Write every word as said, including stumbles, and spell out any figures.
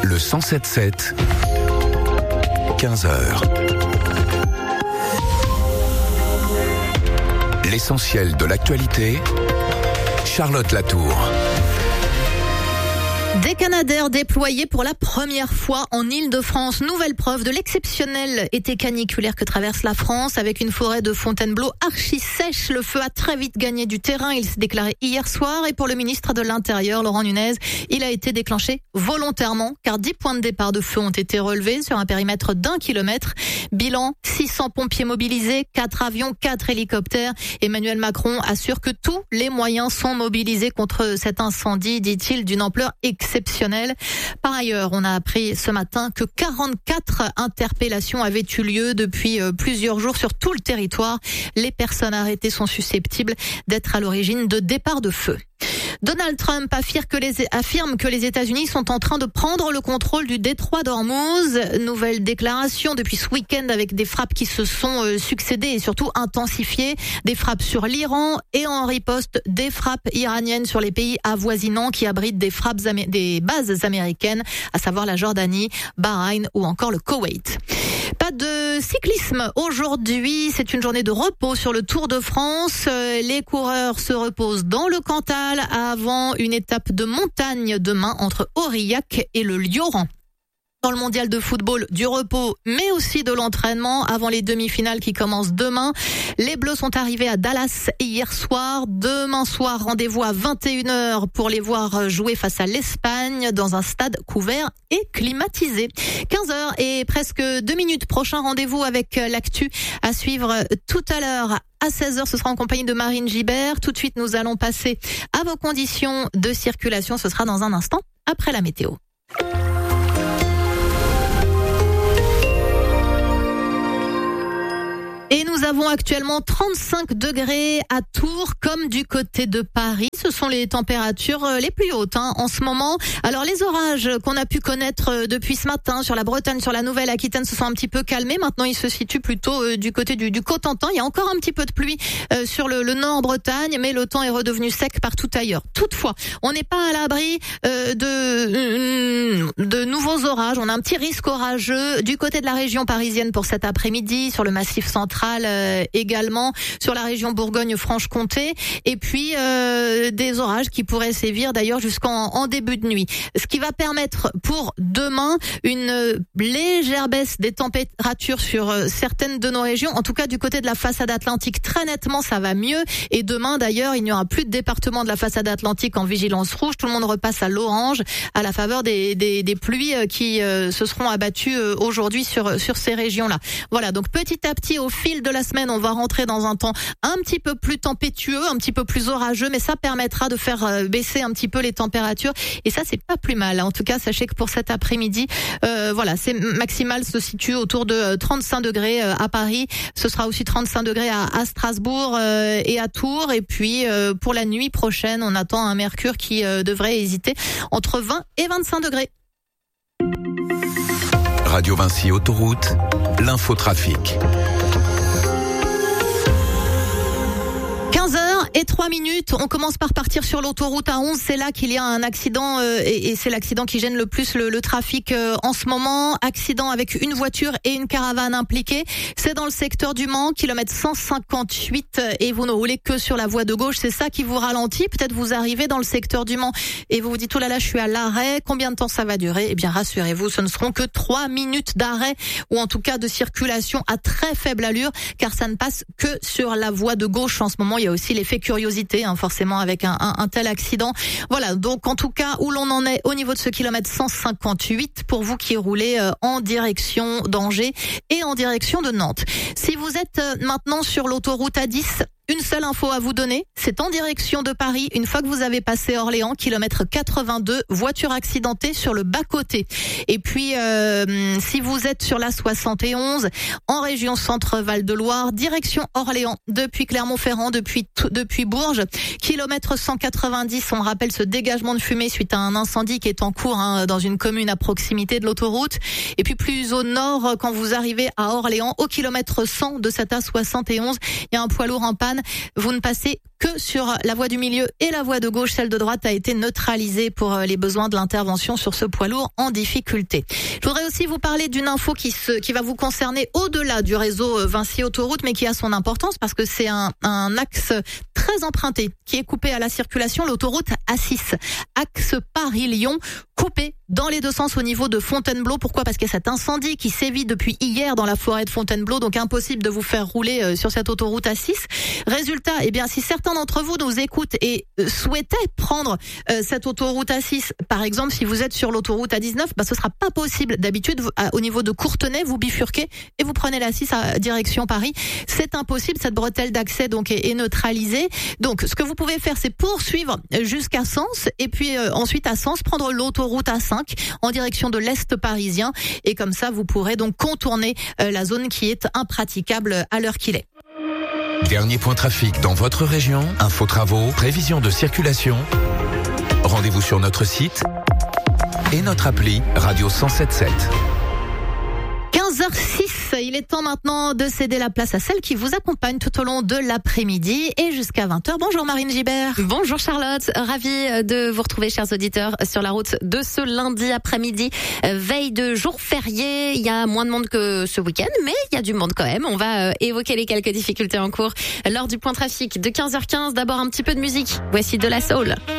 Le cent sept sept, quinze heures. L'essentiel de l'actualité, Charlotte Latour. Des Canadaires déployés pour la première fois en Île-de-France. Nouvelle preuve de l'exceptionnel été caniculaire que traverse la France avec une forêt de Fontainebleau archi sèche. Le feu a très vite gagné du terrain. Il s'est déclaré hier soir et pour le ministre de l'Intérieur, Laurent Nunez, il a été déclenché volontairement car dix points de départ de feu ont été relevés sur un périmètre d'un kilomètre. Bilan, six cents pompiers mobilisés, quatre avions, quatre hélicoptères. Emmanuel Macron assure que tous les moyens sont mobilisés contre cet incendie, dit-il, d'une ampleur exceptionnelle. Par ailleurs, on a appris ce matin que quarante-quatre interpellations avaient eu lieu depuis plusieurs jours sur tout le territoire. Les personnes arrêtées sont susceptibles d'être à l'origine de départs de feu. Donald Trump affirme que, les, affirme que les États-Unis sont en train de prendre le contrôle du détroit d'Ormuz. Nouvelle déclaration depuis ce week-end avec des frappes qui se sont euh, succédées et surtout intensifiées. Des frappes sur l'Iran et en riposte des frappes iraniennes sur les pays avoisinants qui abritent des, frappes amé- des bases américaines, à savoir la Jordanie, Bahreïn ou encore le Koweït. Pas de cyclisme aujourd'hui, c'est une journée de repos sur le Tour de France. Les coureurs se reposent dans le Cantal avant une étape de montagne demain entre Aurillac et le Lioran. Dans le mondial de football, du repos, mais aussi de l'entraînement avant les demi-finales qui commencent demain. Les Bleus sont arrivés à Dallas hier soir. Demain soir, rendez-vous à vingt et une heures pour les voir jouer face à l'Espagne dans un stade couvert et climatisé. quinze heures et presque deux minutes. Prochain rendez-vous avec l'actu à suivre tout à l'heure. À seize heures, ce sera en compagnie de Marine Gibert. Tout de suite, nous allons passer à vos conditions de circulation. Ce sera dans un instant après la météo. Et nous avons actuellement trente-cinq degrés à Tours comme du côté de Paris. Ce sont les températures les plus hautes hein, en ce moment. Alors les orages qu'on a pu connaître depuis ce matin sur la Bretagne, sur la Nouvelle-Aquitaine se sont un petit peu calmés. Maintenant ils se situent plutôt euh, du côté du, du Cotentin. Il y a encore un petit peu de pluie euh, sur le, le Nord-Bretagne, mais le temps est redevenu sec partout ailleurs. Toutefois, on n'est pas à l'abri euh, de, euh, de nouveaux orages. On a un petit risque orageux du côté de la région parisienne pour cet après-midi, sur le Massif central. Euh, également sur la région Bourgogne-Franche-Comté et puis euh, des orages qui pourraient sévir d'ailleurs jusqu'en en début de nuit. Ce qui va permettre pour demain une légère baisse des températures sur euh, certaines de nos régions. En tout cas du côté de la façade atlantique très nettement ça va mieux et demain d'ailleurs il n'y aura plus de département de la façade atlantique en vigilance rouge. Tout le monde repasse à l'orange à la faveur des, des, des pluies qui euh, se seront abattues euh, aujourd'hui sur, sur ces régions-là. Voilà donc petit à petit au fil de la semaine, on va rentrer dans un temps un petit peu plus tempétueux, un petit peu plus orageux, mais ça permettra de faire baisser un petit peu les températures et ça c'est pas plus mal. En tout cas, sachez que pour cet après-midi, euh, voilà, c'est maximal se situe autour de trente-cinq degrés à Paris. Ce sera aussi trente-cinq degrés à, à Strasbourg euh, et à Tours. Et puis euh, pour la nuit prochaine, on attend un mercure qui euh, devrait hésiter entre vingt et vingt-cinq degrés. Radio Vinci Autoroute, l'infotrafic. quinze heures et trois minutes, on commence par partir sur l'autoroute A onze, c'est là qu'il y a un accident euh, et, et c'est l'accident qui gêne le plus le, le trafic euh, en ce moment. Accident avec une voiture et une caravane impliquée, c'est dans le secteur du Mans, kilomètre cent cinquante-huit et vous ne roulez que sur la voie de gauche, c'est ça qui vous ralentit. Peut-être vous arrivez dans le secteur du Mans et vous vous dites oh là là je suis à l'arrêt, combien de temps ça va durer? Eh bien rassurez-vous, ce ne seront que trois minutes d'arrêt ou en tout cas de circulation à très faible allure car ça ne passe que sur la voie de gauche en ce moment. Il y a aussi l'effet curiosité, hein, forcément, avec un, un, un tel accident. Voilà, donc en tout cas, où l'on en est au niveau de ce kilomètre cent cinquante-huit, pour vous qui roulez euh, en direction d'Angers et en direction de Nantes. Si vous êtes euh, maintenant sur l'autoroute A dix, une seule info à vous donner, c'est en direction de Paris. Une fois que vous avez passé Orléans, kilomètre quatre-vingt-deux, voiture accidentée sur le bas-côté. Et puis, euh, si vous êtes sur la soixante et onze, en région Centre-Val de Loire, direction Orléans, depuis Clermont-Ferrand, depuis depuis Bourges, kilomètre cent quatre-vingt-dix, on rappelle ce dégagement de fumée suite à un incendie qui est en cours hein, dans une commune à proximité de l'autoroute. Et puis plus au nord, quand vous arrivez à Orléans, au kilomètre cent de cette A soixante et onze, il y a un poids lourd en panne. Vous ne passez que sur la voie du milieu et la voie de gauche. Celle de droite a été neutralisée pour les besoins de l'intervention sur ce poids lourd en difficulté. Je voudrais aussi vous parler d'une info qui se, qui va vous concerner au-delà du réseau Vinci Autoroute, mais qui a son importance parce que c'est un, un axe très emprunté qui est coupé à la circulation, l'autoroute A six, axe Paris-Lyon, coupé dans les deux sens au niveau de Fontainebleau. Pourquoi ? Parce qu'il y a cet incendie qui sévit depuis hier dans la forêt de Fontainebleau, donc impossible de vous faire rouler sur cette autoroute A six. Résultat, eh bien, si certains d'entre vous nous écoutent et souhaitaient prendre euh, cette autoroute A six, par exemple, si vous êtes sur l'autoroute A dix-neuf, bah, ce sera pas possible. D'habitude, vous, à, au niveau de Courtenay, vous bifurquez et vous prenez la six à direction Paris. C'est impossible. Cette bretelle d'accès donc est, est neutralisée. Donc, ce que vous pouvez faire, c'est poursuivre jusqu'à Sens et puis euh, ensuite à Sens prendre l'autoroute A cinq en direction de l'Est parisien. Et comme ça, vous pourrez donc contourner euh, la zone qui est impraticable à l'heure qu'il est. Dernier point trafic dans votre région, info travaux, prévision de circulation. Rendez-vous sur notre site et notre appli Radio cent sept sept. quinze heures six, il est temps maintenant de céder la place à celle qui vous accompagne tout au long de l'après-midi et jusqu'à vingt heures. Bonjour Marine Gibert. Bonjour Charlotte, ravie de vous retrouver chers auditeurs sur la route de ce lundi après-midi, veille de jour férié. Il y a moins de monde que ce week-end, mais il y a du monde quand même. On va évoquer les quelques difficultés en cours lors du point trafic de quinze heures quinze. D'abord un petit peu de musique, voici de la soul.